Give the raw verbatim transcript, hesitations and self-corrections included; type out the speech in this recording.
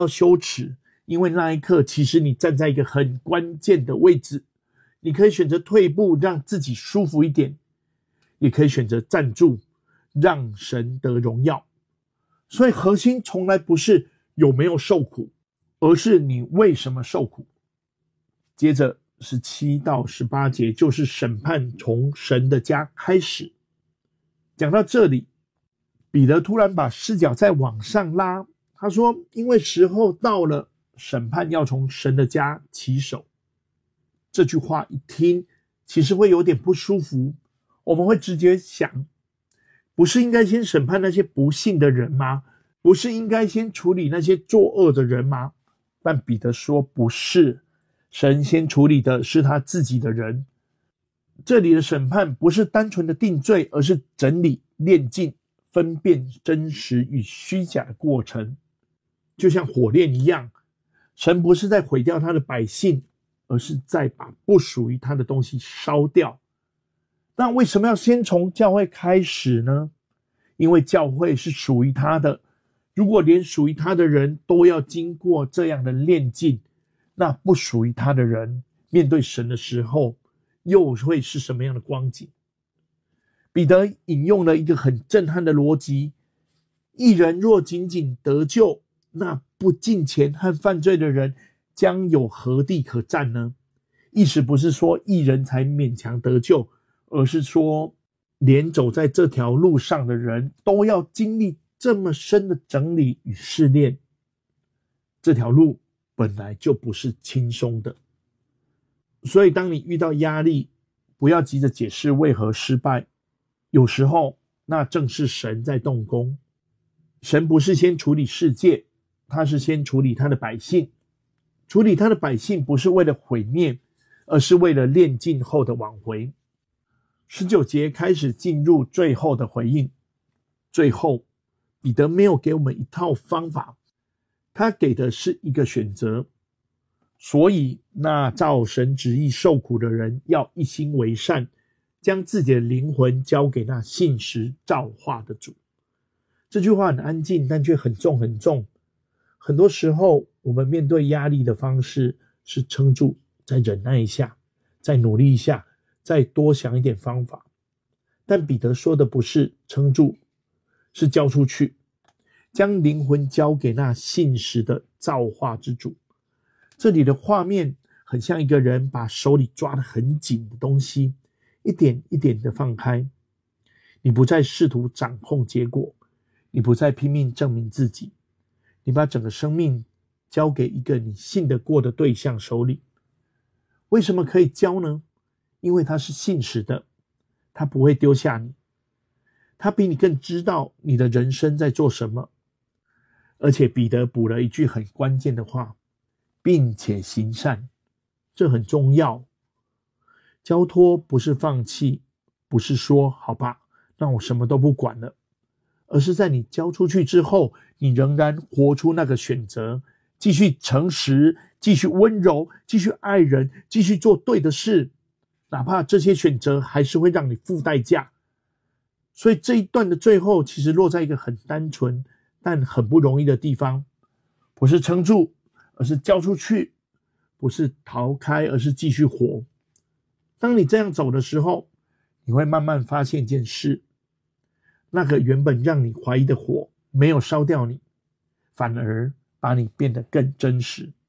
要羞耻，因为那一刻其实你站在一个很关键的位置，你可以选择退步，让自己舒服一点，也可以选择站住，让神得荣耀。所以核心从来不是有没有受苦，而是你为什么受苦。接着十七到十八节就是审判从神的家开始。讲到这里，彼得突然把视角再往上拉，他说因为时候到了，审判要从神的家起手。这句话一听其实会有点不舒服，我们会直接想，不是应该先审判那些不信的人吗？不是应该先处理那些作恶的人吗？但彼得说不是，神先处理的是他自己的人。这里的审判不是单纯的定罪，而是整理、炼净、分辨真实与虚假的过程。就像火炼一样，神不是在毁掉他的百姓，而是在把不属于他的东西烧掉。那为什么要先从教会开始呢？因为教会是属于他的，如果连属于他的人都要经过这样的炼净，那不属于他的人面对神的时候又会是什么样的光景？彼得引用了一个很震撼的逻辑，一人若仅仅得救，那不敬虔和犯罪的人将有何地可站呢？意思不是说一人才勉强得救，而是说连走在这条路上的人都要经历这么深的整理与试炼。这条路本来就不是轻松的。所以当你遇到压力，不要急着解释为何失败，有时候那正是神在动工。神不是先处理世界，他是先处理他的百姓。处理他的百姓不是为了毁灭，而是为了炼净后的挽回。十九节开始进入最后的回应。最后彼得没有给我们一套方法，他给的是一个选择。所以那照神旨意受苦的人要一心为善，将自己的灵魂交给那信实造化的主。这句话很安静，但却很重很重。很多时候我们面对压力的方式是撑住，再忍耐一下，再努力一下，再多想一点方法。但彼得说的不是撑住，是交出去，将灵魂交给那信实的造化之主。这里的画面很像一个人把手里抓得很紧的东西一点一点的放开。你不再试图掌控结果，你不再拼命证明自己，你把整个生命交给一个你信得过的对象手里。为什么可以交呢？因为他是信实的，他不会丢下你，他比你更知道你的人生在做什么。而且彼得补了一句很关键的话，并且行善，这很重要。交托不是放弃，不是说好吧，那我什么都不管了，而是在你交出去之后，你仍然活出那个选择，继续诚实，继续温柔，继续爱人，继续做对的事，哪怕这些选择还是会让你付代价。所以这一段的最后其实落在一个很单纯但很不容易的地方，不是撑住，而是交出去，不是逃开，而是继续活。当你这样走的时候，你会慢慢发现一件事，那个原本让你怀疑的火没有烧掉你，反而把你变得更真实。